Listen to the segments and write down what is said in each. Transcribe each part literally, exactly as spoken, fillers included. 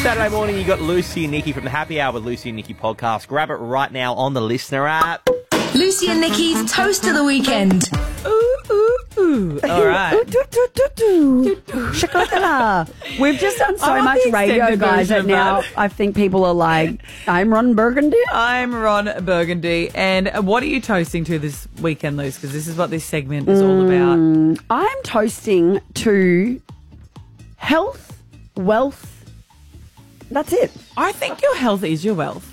Saturday morning, you got Lucy and Nikki from the Happy Hour with Lucy and Nikki podcast. Grab it right now on the Listener app. Lucy and Nikki's Toast of the Weekend. Ooh, ooh, ooh. All right. Ooh, do, do, do, do. Shakalaka. We've just done so I love much the radio, extended guys, version that of now that. I think people are like, I'm Ron Burgundy. I'm Ron Burgundy. And what are you toasting to this weekend, Luce? Because this is what this segment is all about. I'm toasting to health, wealth. That's it. I think your health is your wealth.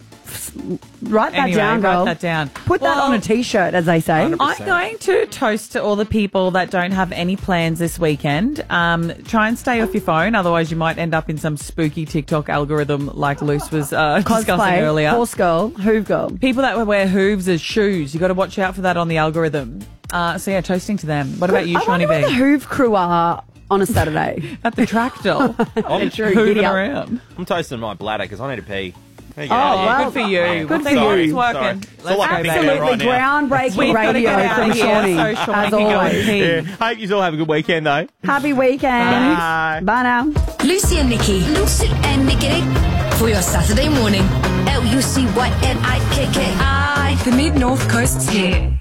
Write that Anyway, down, girl. write that down. Put that Well, on a T-shirt, as they say. one hundred percent. I'm going to toast to all the people that don't have any plans this weekend. Um, try and stay off your phone, otherwise you might end up in some spooky TikTok algorithm like Luce was uh, discussing Cosplay, earlier. horse girl, hoof girl. People that wear hooves as shoes, you got to watch out for that on the algorithm. Uh, so yeah, toasting to them. What about you, I Shawnee wonder where the B? hoof crew are on a Saturday. At the tractor, I'm, Sure, hooving giddy up. around. I'm toasting my bladder because I need to pee. There you go. Oh, Yeah. well, Good for you. Good well, for thank you. It's working. Sorry. Let's It's all I go, can baby. think about Absolutely right now. groundbreaking We've got to radio get out from of here Shawnee, so Shawnee as can go and always. pee. Yeah. Hope you all have a good weekend, though. Happy weekend. Bye. Bye now. Lucy and Nikki. Lucy and Nikki. For your Saturday morning. L U C Y N I K K I. The Mid-North Coast's here.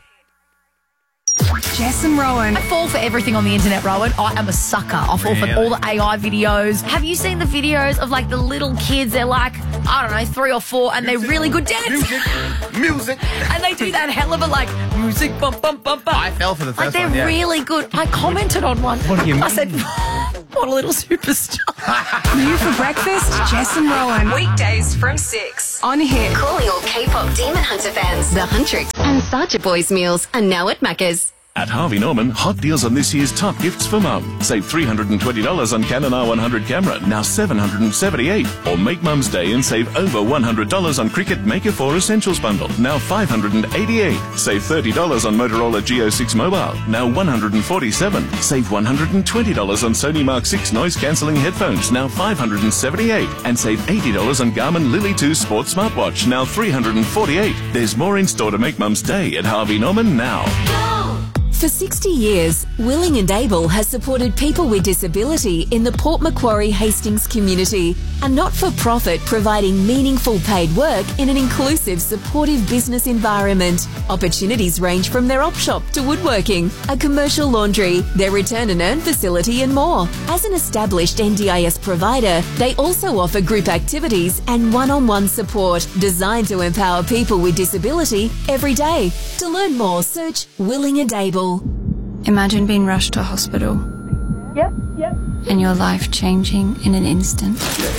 Jess and Rowan. I fall for everything on the internet, Rowan. I am a sucker. I fall for all the A I videos. Have you seen the videos of like the little kids? They're like, I don't know, three or four, and they're really good dancers. Music, music. And they do that hell of a like music bump bump bump bump. I fell for the Like first they're one, yeah. really good. I commented on one. What do you I mean? said, what a little superstar. New for breakfast, Jess and Rowan. Weekdays from six. On Hit. Calling all K-pop Demon Hunter fans. The Huntrix and Sacha Boys meals are now at Macca's. At Harvey Norman, hot deals on this year's top gifts for mum. Save three hundred twenty dollars on Canon R one hundred camera, now seven hundred seventy-eight dollars. Or make Mum's Day and save over one hundred dollars on Cricut Maker four Essentials bundle, now five hundred eighty-eight dollars. Save thirty dollars on Motorola G O six Mobile, now one hundred forty-seven dollars. Save one hundred twenty dollars on Sony Mark six noise-cancelling headphones, now five hundred seventy-eight dollars. And save eighty dollars on Garmin Lily two Sports Smartwatch, now three hundred forty-eight dollars. There's more in store to make Mum's Day at Harvey Norman now. For sixty years, Willing and Able has supported people with disability in the Port Macquarie Hastings community, a not-for-profit providing meaningful paid work in an inclusive, supportive business environment. Opportunities range from their op shop to woodworking, a commercial laundry, their return and earn facility and more. As an established N D I S provider, they also offer group activities and one-on-one support designed to empower people with disability every day. To learn more, search Willing and Able. Imagine being rushed to hospital. Yep, yep. And your life changing in an instant.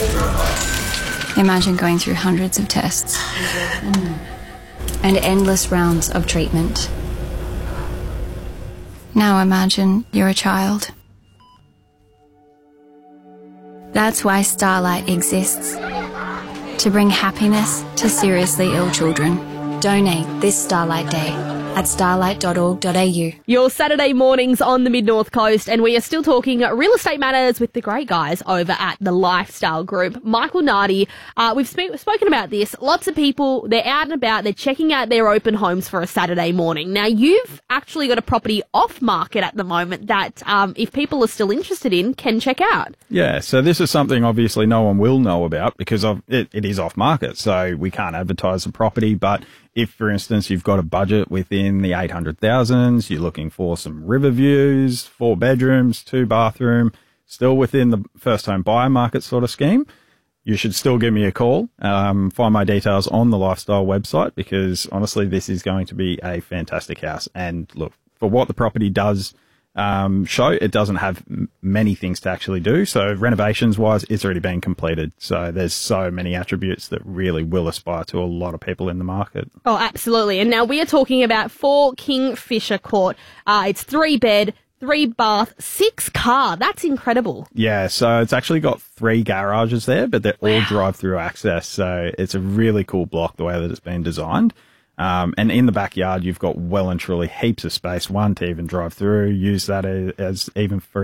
Imagine going through hundreds of tests and endless rounds of treatment. Now imagine you're a child. That's why Starlight exists. To bring happiness to seriously ill children. Donate this Starlight Day at starlight dot org dot a u. Your Saturday mornings on the Mid-North Coast, and we are still talking real estate matters with the great guys over at the Lifestyle Group. Michael Nardi, uh, we've sp- spoken about this. Lots of people, they're out and about, they're checking out their open homes for a Saturday morning. Now, you've actually got a property off market at the moment that, um, if people are still interested in, can check out. Yeah, so this is something obviously no one will know about because of it, it is off market, so we can't advertise the property. But if, for instance, you've got a budget within the eight hundred thousands, you're looking for some river views, four bedrooms, two bathroom, still within the first home buyer market sort of scheme, you should still give me a call. Um, find my details on the Lifestyle website because honestly, this is going to be a fantastic house. And look, for what the property does um, show, it doesn't have m- many things to actually do. So renovations wise, it's already been completed. So there's so many attributes that really will aspire to a lot of people in the market. Oh, absolutely. And now we are talking about four Kingfisher Court. Uh, it's three bed, three bath, six car. That's incredible. Yeah, so it's actually got three garages there, but they're all drive-through access. So it's a really cool block the way that it's been designed. Um, and in the backyard, you've got well and truly heaps of space, one to even drive through, use that as, as even, for instance,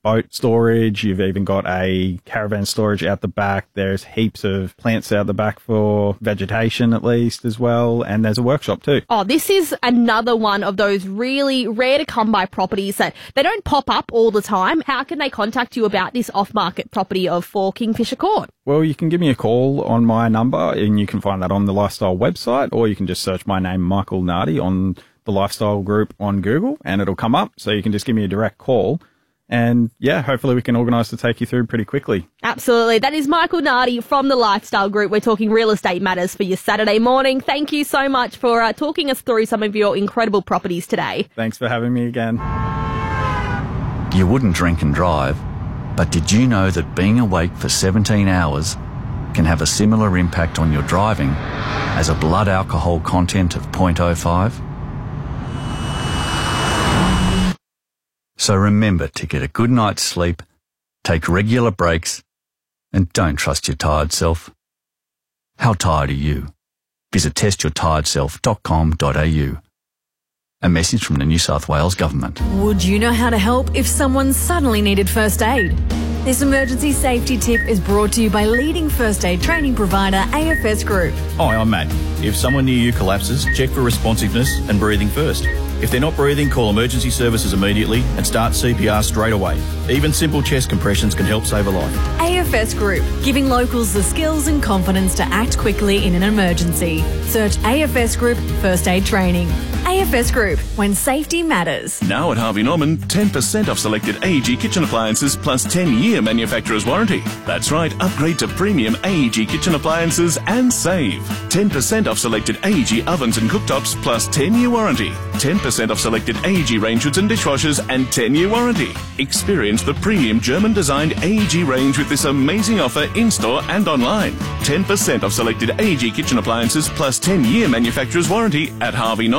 boat storage. You've even got a caravan storage out the back. There's heaps of plants out the back for vegetation at least as well. And there's a workshop too. Oh, this is another one of those really rare to come by properties that they don't pop up all the time. How can they contact you about this off-market property of four Kingfisher Court? Well, you can give me a call on my number and you can find that on the Lifestyle website, or you can just search my name, Michael Nardi, on the Lifestyle Group on Google and it'll come up. So you can just give me a direct call. And yeah, hopefully we can organise to take you through pretty quickly. Absolutely. That is Michael Nardi from the Lifestyle Group. We're talking real estate matters for your Saturday morning. Thank you so much for uh, talking us through some of your incredible properties today. Thanks for having me again. You wouldn't drink and drive, but did you know that being awake for seventeen hours can have a similar impact on your driving as a blood alcohol content of zero point zero five? So remember to get a good night's sleep, take regular breaks, and don't trust your tired self. How tired are you? Visit test your tired self dot com dot a u. A message from the New South Wales Government. Would you know how to help if someone suddenly needed first aid? This emergency safety tip is brought to you by leading first aid training provider A F S Group. Hi, I'm Matt. If someone near you collapses, check for responsiveness and breathing first. If they're not breathing, call emergency services immediately and start C P R straight away. Even simple chest compressions can help save a life. A F S Group, giving locals the skills and confidence to act quickly in an emergency. Search A F S Group First Aid Training. A F S Group, when safety matters. Now at Harvey Norman, ten percent off selected A E G kitchen appliances plus ten-year manufacturer's warranty. That's right, upgrade to premium A E G kitchen appliances and save. ten percent off selected A E G ovens and cooktops plus ten-year warranty. ten percent off selected A E G range hoods and dishwashers and ten-year warranty. Experience the premium German-designed A E G range with this amazing offer in-store and online. ten percent off selected A E G kitchen appliances plus ten-year manufacturer's warranty at Harvey Norman.